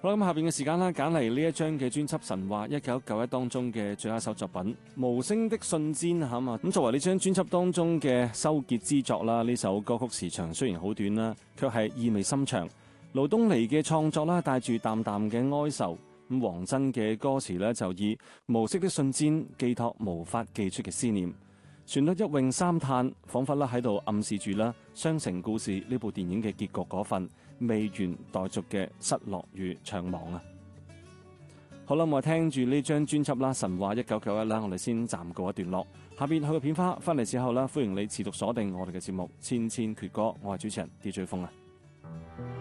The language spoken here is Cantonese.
好啦，咁下邊嘅時間啦，揀嚟呢一張嘅專輯《神話》1991當中嘅最後一首作品《無聲的信簪》嚇嘛。咁作為呢張專輯當中嘅收結之作啦，呢首歌曲時長雖然好短啦，卻係意味深長。盧東尼嘅創作啦，帶住淡淡嘅哀愁。咁黃真嘅歌詞呢，就以無色的信簪寄託無法寄出嘅思念。旋律一詠三嘆，彷彿啦喺度暗示住啦《雙城故事》呢部電影嘅結局嗰份未完待續嘅失落與悵惘啊！好啦，我哋聽住呢張專輯啦，《神話》1991啦，我哋先暫告一段落。下邊去個片花翻嚟之後啦，歡迎你持續鎖定我哋嘅節目《千千闕歌》，我係主持人 DJ 風啊！